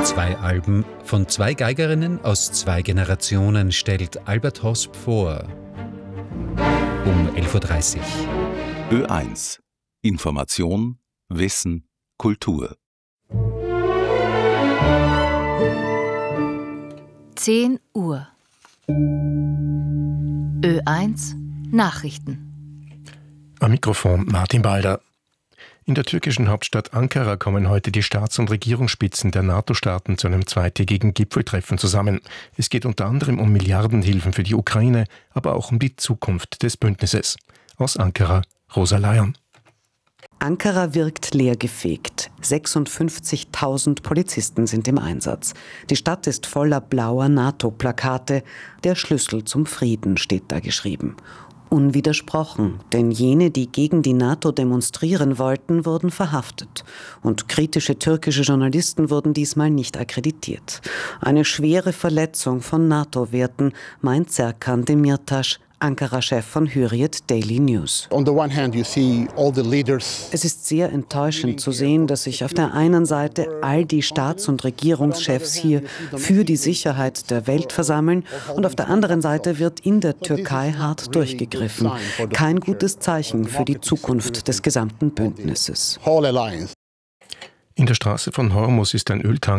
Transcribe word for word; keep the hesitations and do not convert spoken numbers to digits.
Zwei Alben von zwei Geigerinnen aus zwei Generationen stellt Albert Hosp vor. Um elf Uhr dreißig. Ö eins. Information, Wissen, Kultur. zehn Uhr. Ö eins Nachrichten. Am Mikrofon Martin Balder. In der türkischen Hauptstadt Ankara kommen heute die Staats- und Regierungsspitzen der NATO-Staaten zu einem zweitägigen Gipfeltreffen zusammen. Es geht unter anderem um Milliardenhilfen für die Ukraine, aber auch um die Zukunft des Bündnisses. Aus Ankara, Rosa Layon. Ankara wirkt leergefegt. sechsundfünfzigtausend Polizisten sind im Einsatz. Die Stadt ist voller blauer NATO-Plakate. Der Schlüssel zum Frieden steht da geschrieben. Unwidersprochen, denn jene, die gegen die NATO demonstrieren wollten, wurden verhaftet. Und kritische türkische Journalisten wurden diesmal nicht akkreditiert. Eine schwere Verletzung von NATO-Werten, meint Serkan Demirtas, Ankara-Chef von Hürriyet Daily News. Es ist sehr enttäuschend zu sehen, dass sich auf der einen Seite all die Staats- und Regierungschefs hier für die Sicherheit der Welt versammeln und auf der anderen Seite wird in der Türkei hart durchgegriffen. Kein gutes Zeichen für die Zukunft des gesamten Bündnisses. In der Straße von Hormuz ist ein Öltanker